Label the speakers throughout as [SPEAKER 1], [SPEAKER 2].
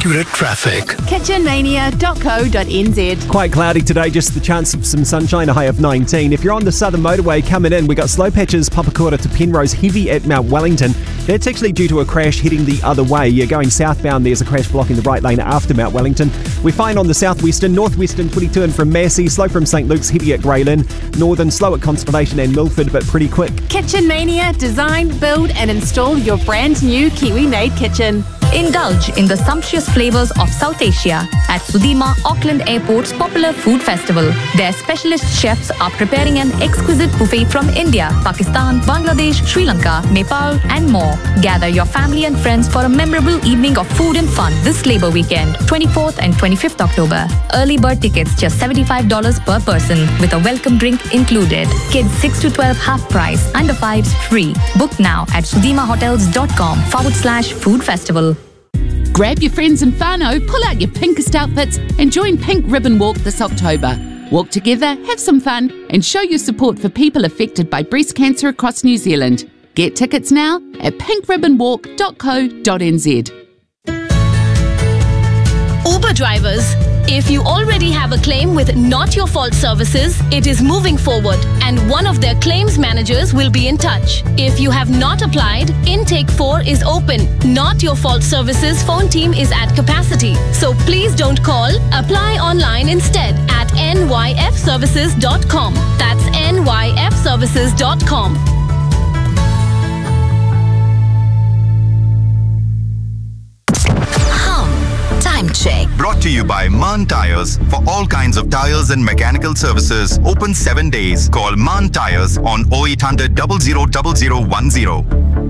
[SPEAKER 1] accurate traffic.
[SPEAKER 2] Kitchenmania.co.nz.
[SPEAKER 3] Quite cloudy today, just the chance of some sunshine, a high of 19. If you're on the Southern Motorway coming in, we got slow patches Papakura to Penrose, heavy at Mount Wellington. That's actually due to a crash heading the other way. You're going southbound, there's a crash blocking the right lane after Mount Wellington. We're fine on the southwestern, northwestern 22 and from Massey, slow from St Luke's, heavy at Greylin. Northern, slow at Constellation and Milford, but pretty quick.
[SPEAKER 2] Kitchen Mania, design, build and install your brand new Kiwi-made kitchen.
[SPEAKER 4] Indulge in the sumptuous flavors of South Asia at Sudima Auckland Airport's popular food festival. Their specialist chefs are preparing an exquisite buffet from India, Pakistan, Bangladesh, Sri Lanka, Nepal and more. Gather your family and friends for a memorable evening of food and fun this Labour weekend, 24th and 25th October. Early bird tickets just $75 per person with a welcome drink included. Kids 6 to 12 half price, under 5s free. Book now at sudimahotels.com/food festival.
[SPEAKER 5] Grab your friends in whānau, pull out your pinkest outfits and join Pink Ribbon Walk this October. Walk together, have some fun and show your support for people affected by breast cancer across New Zealand. Get tickets now at pinkribbonwalk.co.nz.
[SPEAKER 6] Uber drivers, if you already have a claim with Not Your Fault Services, it is moving forward and one of their claims managers will be in touch. If you have not applied, Intake 4 is open. Not Your Fault Services phone team is at capacity. So please don't call, apply online instead at nyfservices.com. That's nyfservices.com.
[SPEAKER 7] Check.
[SPEAKER 8] Brought to you by Mann Tyres. For all kinds of tyres and mechanical services, open 7 days. Call Mann Tyres on 0800 000010.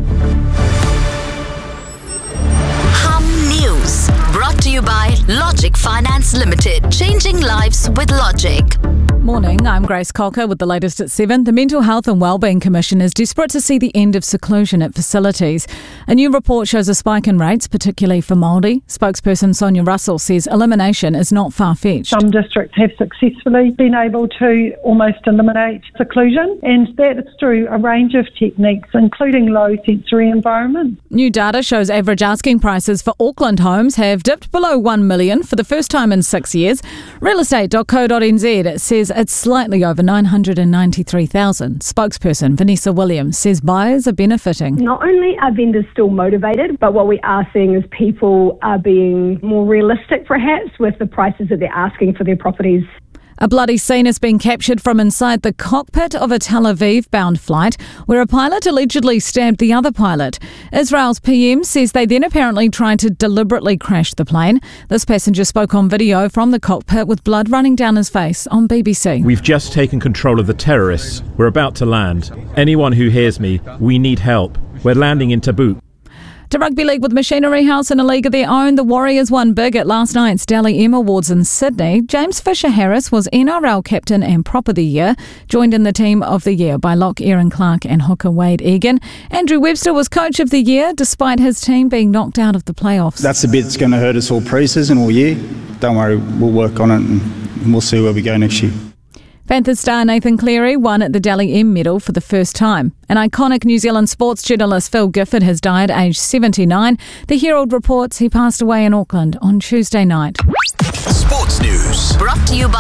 [SPEAKER 7] Hum News. Brought to you by Logic Finance Limited. Changing lives with Logic.
[SPEAKER 9] Morning, I'm Grace Cocker with the latest at 7. The Mental Health and Wellbeing Commission is desperate to see the end of seclusion at facilities. A new report shows a spike in rates, particularly for Māori. Spokesperson Sonia Russell says elimination is not far-fetched.
[SPEAKER 10] Some districts have successfully been able to almost eliminate seclusion, and that is through a range of techniques, including low sensory environments.
[SPEAKER 9] New data shows average asking prices for Auckland homes have dipped below $1 million for the first time in 6 years. Realestate.co.nz says it's slightly over $993,000. Spokesperson Vanessa Williams says buyers are benefiting.
[SPEAKER 11] Not only are vendors still motivated, but what we are seeing is people are being more realistic perhaps with the prices that they're asking for their properties.
[SPEAKER 9] A bloody scene has been captured from inside the cockpit of a Tel Aviv-bound flight where a pilot allegedly stabbed the other pilot. Israel's PM says they then apparently tried to deliberately crash the plane. This passenger spoke on video from the cockpit with blood running down his face on BBC.
[SPEAKER 12] We've just taken control of the terrorists. We're about to land. Anyone who hears me, we need help. We're landing in Tabuk.
[SPEAKER 9] To Rugby League with Machinery House in a league of their own, the Warriors won big at last night's Dally M Awards in Sydney. James Fisher-Harris was NRL Captain and Prop of the Year, joined in the Team of the Year by lock Aaron Clark and hooker Wade Egan. Andrew Webster was Coach of the Year, despite his team being knocked out of the playoffs.
[SPEAKER 13] That's the bit that's going to hurt us all pre-season, all year. Don't worry, we'll work on it and we'll see where we go next year.
[SPEAKER 9] Panthers star Nathan Cleary won at the Dally M medal for the first time. An iconic New Zealand sports journalist, Phil Gifford, has died aged 79. The Herald reports he passed away in Auckland on Tuesday night.
[SPEAKER 7] Sports News. Brought to you by